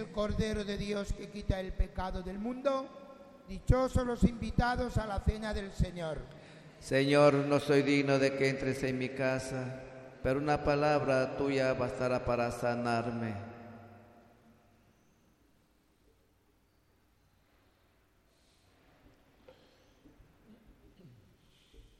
El Cordero de Dios que quita el pecado del mundo. Dichosos los invitados a la cena del Señor. Señor, no soy digno de que entres en mi casa, pero una palabra tuya bastará para sanarme.